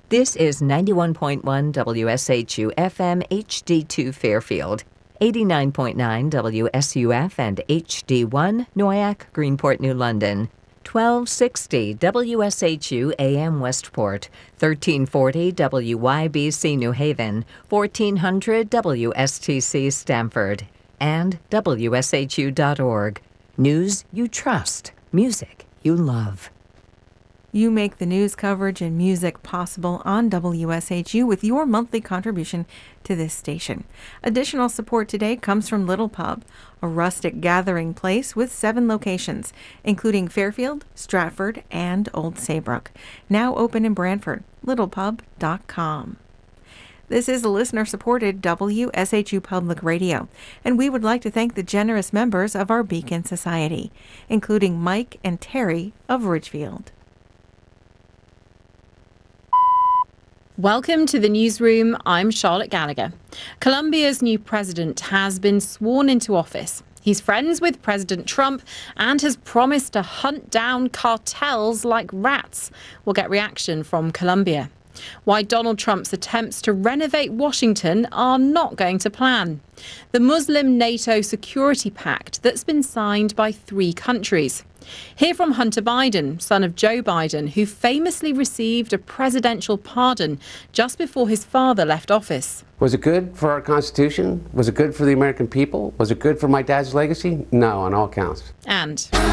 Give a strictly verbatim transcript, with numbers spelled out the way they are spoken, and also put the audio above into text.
This is ninety-one point one W S H U F M H D two Fairfield, eighty-nine point nine W S U F and H D one Noyac, Greenport, New London, twelve sixty W S H U A M Westport, thirteen forty W Y B C New Haven, fourteen hundred W S T C Stamford, and W S H U dot org. News you trust, music you love. You make the news coverage and music possible on W S H U with your monthly contribution to this station. Additional support today comes from Little Pub, a rustic gathering place with seven locations, including Fairfield, Stratford, and Old Saybrook. Now open in Brantford, little pub dot com. This is a listener-supported W S H U Public Radio, and we would like to thank the generous members of our Beacon Society, including Mike and Terry of Ridgefield. Welcome to the newsroom. I'm Charlotte Gallagher. Colombia's new president has been sworn into office. He's friends with President Trump and has promised to hunt down cartels like rats. We'll get reaction from Colombia. Why Donald Trump's attempts to renovate Washington are not going to plan. The Muslim NATO security pact that's been signed by three countries. Hear from Hunter Biden, son of Joe Biden, who famously received a presidential pardon just before his father left office. Was it good for our Constitution? Was it good for the American people? Was it good for my dad's legacy? No, on all counts. And